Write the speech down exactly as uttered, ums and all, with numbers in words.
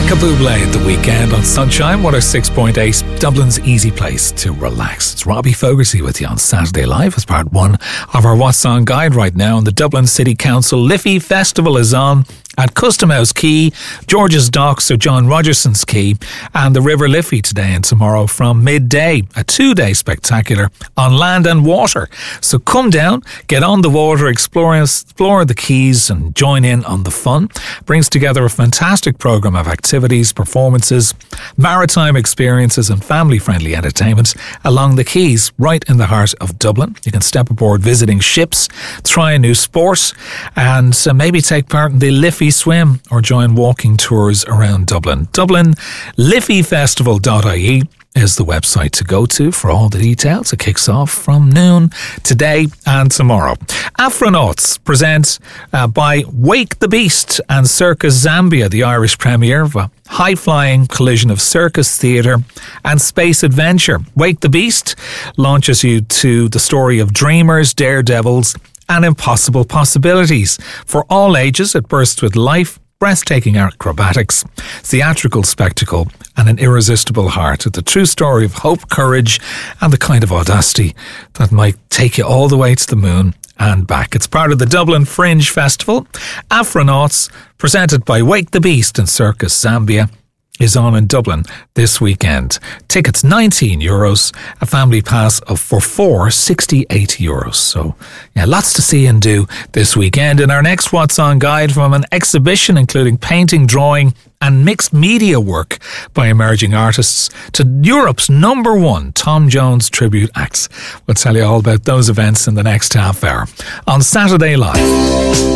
Bublé at the weekend on Sunshine one oh six point eight, Dublin's easy place to relax. It's Robbie Fogarty with you on Saturday Live as part one of our What's On guide right now. And the Dublin City Council Liffey Festival is on at Custom House Quay, George's Docks or John Rogerson's Quay, and the River Liffey today and tomorrow from midday. A two-day spectacular on land and water. So come down, get on the water, explore, explore the quays and join in on the fun. Brings together a fantastic programme of activities, performances, maritime experiences and family-friendly entertainment along the quays right in the heart of Dublin. You can step aboard visiting ships, try a new sport and uh, maybe take part in the Liffey Swim or join walking tours around Dublin. Dublin Liffey Festival dot I E is the website to go to for all the details. It kicks off from noon today and tomorrow. Afronauts present uh, by Wake the Beast and Circus Zambia, the Irish premiere of a high-flying collision of circus theatre and space adventure. Wake the Beast launches you to the story of dreamers, daredevils and impossible possibilities. For all ages, it bursts with life, breathtaking acrobatics, theatrical spectacle and an irresistible heart. It's a true story of hope, courage and the kind of audacity that might take you all the way to the moon and back. It's part of the Dublin Fringe Festival. Afronauts, presented by Wake the Beast and Circus Zambia, is on in Dublin this weekend. Tickets nineteen euros, a family pass of for four, sixty-eight euros. So yeah, lots to see and do this weekend. In our next What's On guide, from an exhibition including painting, drawing and mixed media work by emerging artists to Europe's number one Tom Jones tribute acts. We'll tell you all about those events in the next half hour on Saturday Live.